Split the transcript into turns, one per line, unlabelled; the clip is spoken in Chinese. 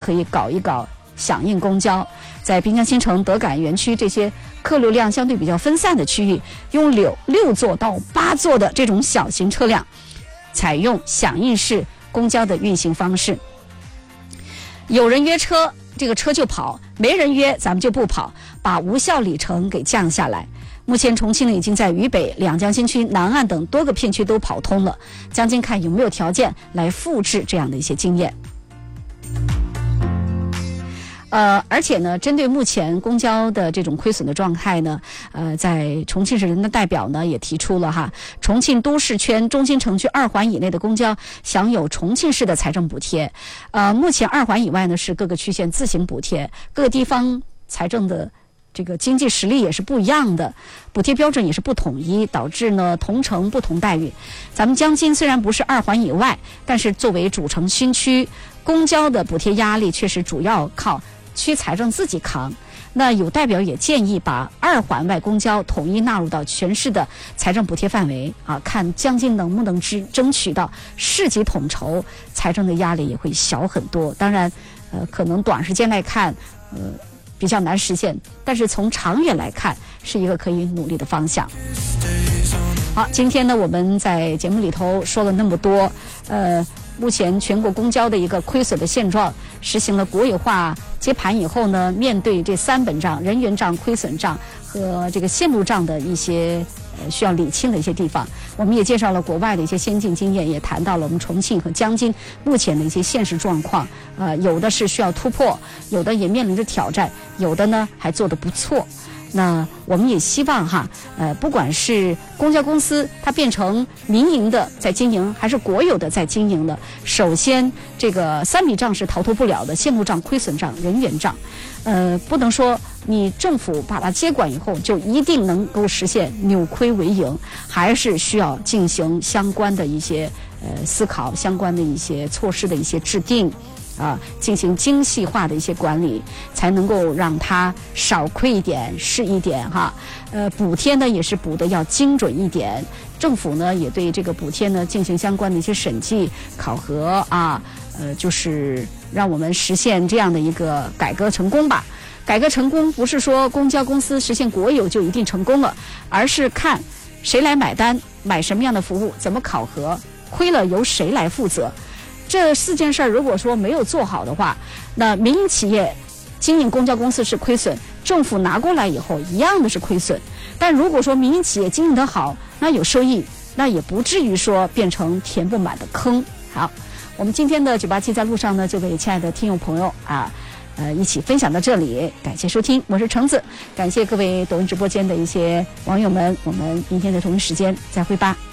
可以搞一搞响应公交，在滨江新城、德感园区这些客流量相对比较分散的区域，用6座到8座的这种小型车辆，采用响应式公交的运行方式。有人约车，这个车就跑；没人约，咱们就不跑，把无效里程给降下来。目前重庆呢已经在渝北、两江新区、南岸等多个片区都跑通了，江津看有没有条件来复制这样的一些经验。而且呢，针对目前公交的这种亏损的状态呢，在重庆市人大代表呢也提出了哈，重庆都市圈中心城区2环以内的公交享有重庆市的财政补贴。目前2环以外呢是各个区县自行补贴，各个地方财政的这个经济实力也是不一样的，补贴标准也是不统一，导致呢同城不同待遇。咱们江津虽然不是2环以外，但是作为主城新区，公交的补贴压力确实主要靠区财政自己扛。那有代表也建议把2环外公交统一纳入到全市的财政补贴范围啊，看江津能不能争取到市级统筹，财政的压力也会小很多。当然可能短时间来看比较难实现，但是从长远来看是一个可以努力的方向。好，今天呢我们在节目里头说了那么多，目前全国公交的一个亏损的现状，实行了国有化接盘以后呢，面对这3本账、人员账、亏损账和这个线路账的一些需要理清的一些地方，我们也介绍了国外的一些先进经验，也谈到了我们重庆和江津目前的一些现实状况。有的是需要突破，有的也面临着挑战，有的呢还做得不错。那我们也希望不管是公交公司它变成民营的在经营，还是国有的在经营的，首先这个3笔账是逃脱不了的，线路账、亏损账、人员账。不能说你政府把它接管以后就一定能够实现扭亏为盈，还是需要进行相关的一些思考，相关的一些措施的一些制定。进行精细化的一些管理，才能够让它少亏一点是一点哈。补贴呢也是补的要精准一点，政府呢也对这个补贴呢进行相关的一些审计考核就是让我们实现这样的一个改革成功吧。改革成功不是说公交公司实现国有就一定成功了，而是看谁来买单，买什么样的服务，怎么考核，亏了由谁来负责。这4件事如果说没有做好的话，那民营企业经营公交公司是亏损，政府拿过来以后一样的是亏损。但如果说民营企业经营得好，那有收益，那也不至于说变成填不满的坑。好，我们今天的987在路上呢，就为亲爱的听友朋友一起分享到这里，感谢收听，我是橙子，感谢各位抖音直播间的一些网友们，我们明天的同一时间再会吧。